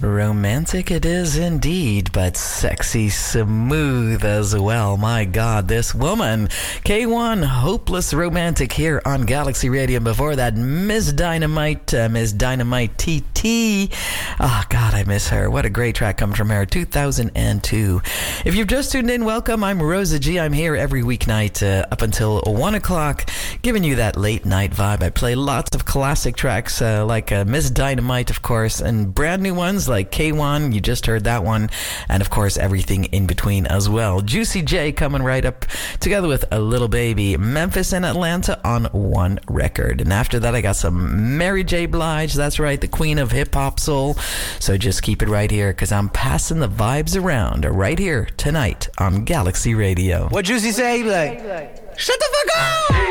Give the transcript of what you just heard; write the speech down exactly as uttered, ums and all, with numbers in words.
Romantic it is indeed, but sexy smooth as well. My God, this woman. K one, Hopeless Romantic here on Galaxy Radio. And before that, Miss Dynamite, uh, Miss Dynamite T T. Oh, God, I miss her. What a great track coming from her. two thousand two. If you've just tuned in, welcome. I'm Rosa G. I'm here every weeknight uh, up until one o'clock, giving you that late night vibe. I play lots of classic tracks uh, like uh, Miss Dynamite, of course, and brand new ones like K one, you just heard that one, and of course everything in between as well. Juicy J coming right up together with A Little Baby, Memphis and Atlanta on one record. And after that I got some Mary J. Blige, that's right, the queen of hip-hop soul. So just keep it right here because I'm passing the vibes around right here tonight on Galaxy Radio. What Juicy say? Like, shut the fuck up!